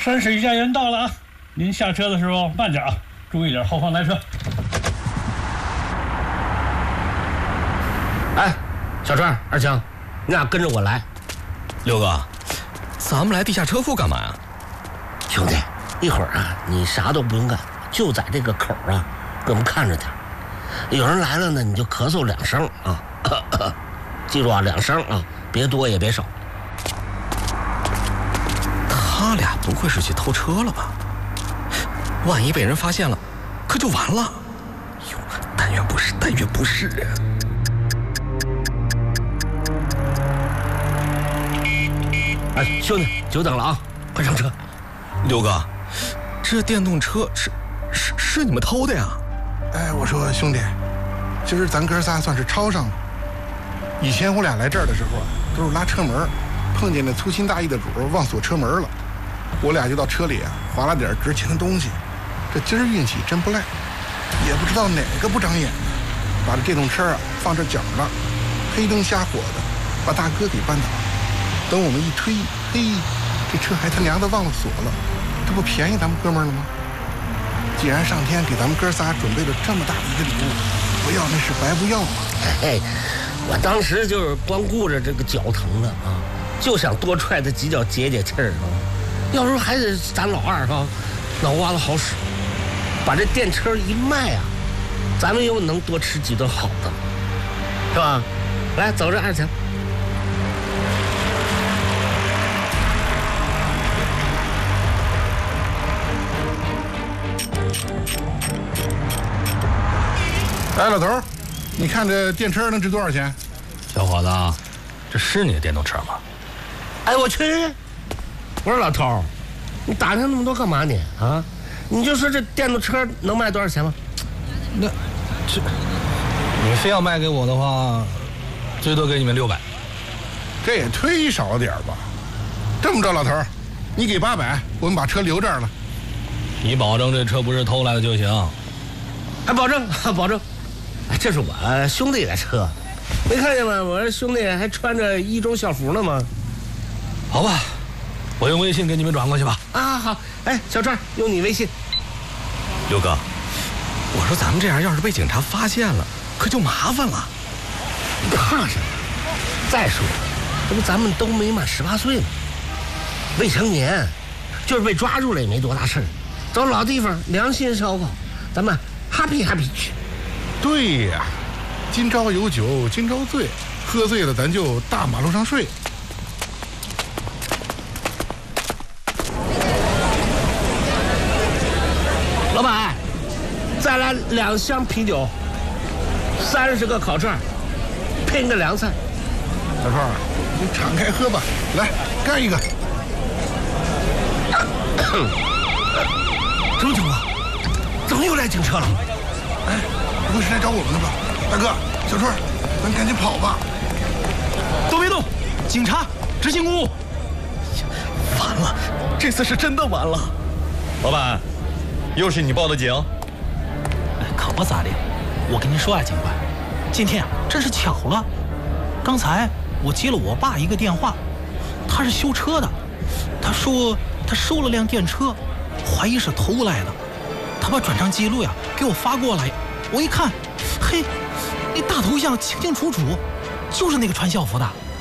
山水家园到了啊！您下车的时候慢点啊，注意点后方来车。 哎，小川、二强，你俩跟着我来。 六哥，咱们来地下车库干嘛呀？ 兄弟，一会儿啊，你啥都不用干，就在这个口啊，给我们看着点。有人来了呢，你就咳嗽2声啊，记住啊，2声啊，别多也别少。 他俩不会是去偷车了吧？万一被人发现了，可就完了。哟，但愿不是，但愿不是啊！ 哎，兄弟，久等了啊，快上车。 六哥，这电动车是你们偷的呀？ 哎，我说兄弟，今儿咱哥仨算是抄上了。以前我俩来这儿的时候啊，都是拉车门，碰见那粗心大意的主忘锁车门了，我俩就到车里啊划拉点值钱的东西。这今儿运气真不赖，也不知道哪个不长眼的，把这电动车啊放这角了，黑灯瞎火的把大哥给绊倒。等我们一推，嘿，这车还他娘的忘了锁了，这不便宜咱们哥们儿了吗？既然上天给咱们哥仨准备了这么大的一个礼物，不要那是白不要嘛。 嘿，我当时就是光顾着这个脚疼了啊，就想多踹他几脚解解气儿啊。要说还是咱老二哈，脑瓜子好使，把这电车一卖啊，咱们又能多吃几顿好的，是吧？来，走着二强。 哎，老头，你看这电车能值多少钱？ 小伙子，这是你的电动车吗？ 哎，我去！我说老头，你打听那么多干嘛你啊？你就说这电动车能卖多少钱吗？ 那这你非要卖给我的话，最多给你们600。 这也忒少点吧？这么着，老头，你给800，我们把车留这儿了。 你保证这车不是偷来的就行。 还保证，保证。这是我兄弟的车，没看见吗？我这兄弟还穿着1中校服呢吗？ 好吧，我用微信给你们转过去吧。 啊，好。哎，小川，用你微信。 六哥，我说咱们这样要是被警察发现了，可就麻烦了。 你怕什么？再说，这不咱们都没满18岁吗？未成年，就是被抓住了也没多大事儿。走老地方，良心烧烤，咱们 happy 去。 对呀，今朝有酒今朝醉，喝醉了咱就大马路上睡。 老板，再来2箱啤酒，30个烤串，配个凉菜。 小川，你敞开喝吧，来干一个。 什么情况？怎么又来警车了？ 哎，不会是来找我们的吧？大哥，小川，咱赶紧跑吧！ 都别动，警察执行公务。 完了，这次是真的完了。 老板，又是你报的警？ 哎，可不咋的。我跟您说啊，警官，今天啊真是巧了。刚才我接了我爸一个电话，他是修车的，他说他收了辆电车，怀疑是偷来的。他把转账记录呀给我发过来，我一看，嘿，那大头像清清楚楚，就是那个穿校服的。